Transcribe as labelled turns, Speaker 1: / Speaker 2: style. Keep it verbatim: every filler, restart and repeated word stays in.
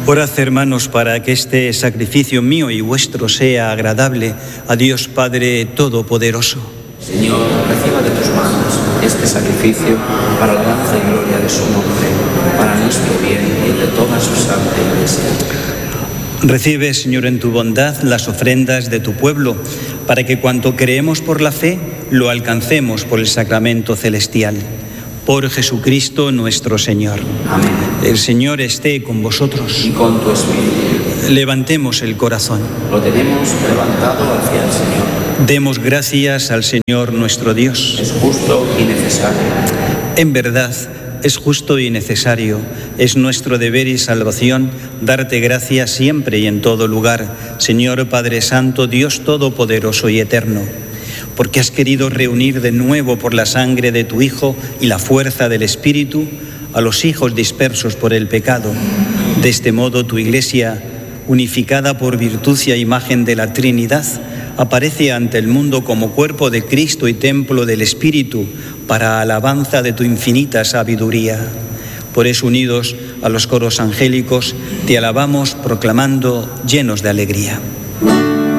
Speaker 1: Orad, hermanos, para que este sacrificio mío y vuestro sea agradable a Dios Padre Todopoderoso.
Speaker 2: Señor, reciba de tus manos este sacrificio para la alabanza y gloria de su nombre, para nuestro bien y el de toda su santa Iglesia.
Speaker 1: Recibe, Señor, en tu bondad las ofrendas de tu pueblo, para que cuanto creemos por la fe, lo alcancemos por el sacramento celestial. Por Jesucristo nuestro Señor.
Speaker 2: Amén.
Speaker 1: El Señor esté con vosotros.
Speaker 2: Y con tu espíritu.
Speaker 1: Levantemos el corazón.
Speaker 2: Lo tenemos levantado hacia el Señor.
Speaker 1: Demos gracias al Señor nuestro Dios.
Speaker 2: Es justo y necesario.
Speaker 1: En verdad, es justo y necesario, es nuestro deber y salvación darte gracias siempre y en todo lugar, Señor Padre Santo, Dios Todopoderoso y Eterno, porque has querido reunir de nuevo por la sangre de tu Hijo y la fuerza del Espíritu a los hijos dispersos por el pecado. De este modo tu Iglesia, unificada por virtud y a imagen de la Trinidad, aparece ante el mundo como cuerpo de Cristo y templo del Espíritu para alabanza de tu infinita sabiduría. Por eso, unidos a los coros angélicos, te alabamos proclamando llenos de alegría.